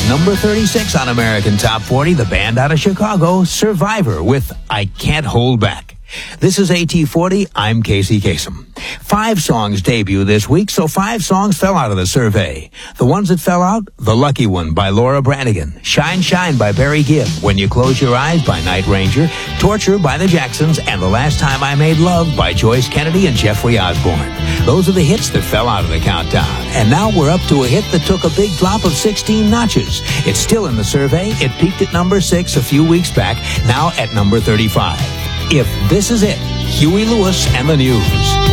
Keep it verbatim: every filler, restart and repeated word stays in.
number thirty-six on American Top forty, the band out of Chicago, Survivor, with I Can't Hold Back. This is A T forty. I'm Casey Kasem. Five songs debut this week, so five songs fell out of the survey. The ones that fell out: The Lucky One by Laura Branigan, Shine Shine by Barry Gibb, When You Close Your Eyes by Night Ranger, Torture by the Jacksons, and The Last Time I Made Love by Joyce Kennedy and Jeffrey Osborne. Those are the hits that fell out of the countdown. And now we're up to a hit that took a big drop of sixteen notches. It's still in the survey. It peaked at number six a few weeks back, now at number thirty-five. If This Is It, Huey Lewis and the News.